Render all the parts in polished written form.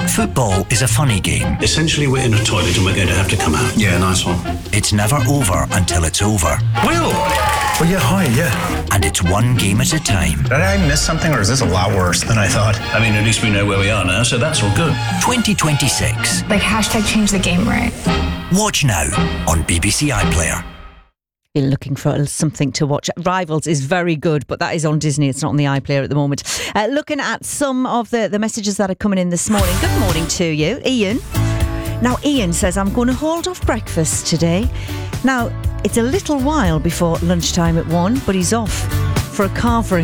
Football is a funny game. Essentially, we're in a toilet and we're going to have to come out. Yeah, nice one. It's never over until it's over. Will! Oh, yeah, hi, yeah. And it's one game at a time. Did I miss something, or is this a lot worse than I thought? I mean, at least we know where we are now, so that's all good. 2026. Like #change the game, right? Watch now on BBC iPlayer. You're looking for something to watch. Rivals is very good, but that is on Disney. It's not on the iPlayer at the moment. Looking at some of the messages that are coming in this morning. Good morning to you, Ian. Now, Ian says, I'm going to hold off breakfast today. Now, it's a little while before lunchtime at 1, but he's off for a carvery.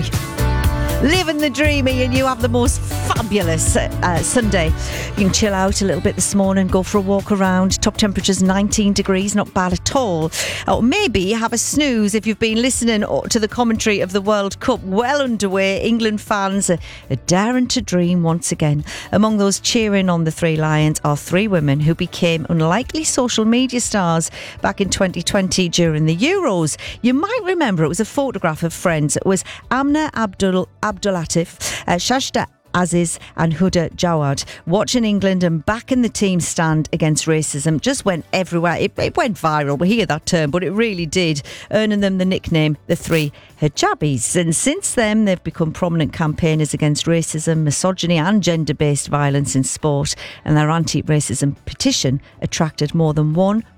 Living the dream, Ian. You have the most fabulous Sunday. You can chill out a little bit this morning, go for a walk around. Top temperature's 19 degrees, not bad at all. Or maybe have a snooze if you've been listening to the commentary of the World Cup. Well underway. England fans are daring to dream once again. Among those cheering on the Three Lions are 3 women who became unlikely social media stars back in 2020 during the Euros. You might remember it was a photograph of friends. It was Amna Abdulatif, Shashta Aziz and Huda Jawad watching England and backing the team stand against racism. Just went everywhere. It went viral. We hear that term, but it really did, earning them the nickname the Three Hijabis. And since then, they've become prominent campaigners against racism, misogyny and gender-based violence in sport. And their anti-racism petition attracted more than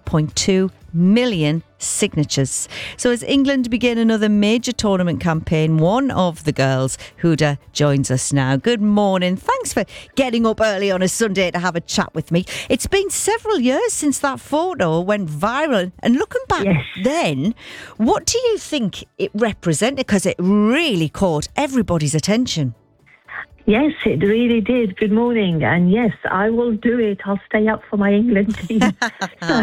1.2 million signatures. So as England begin another major tournament campaign, one of the girls, Huda, joins us now. Good morning. Thanks for getting up early on a Sunday to have a chat with me. It's been several years since that photo went viral, and looking back then, what do you think it represented? Because it really caught everybody's attention. Yes, it really did. Good morning. And yes, I will do it. I'll stay up for my England team. So,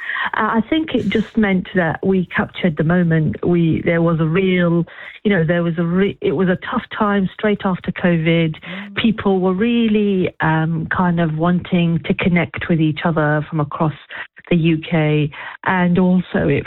I think it just meant that we captured the moment. There was a real, it was a tough time straight after COVID. People were really kind of wanting to connect with each other from across the UK, and also it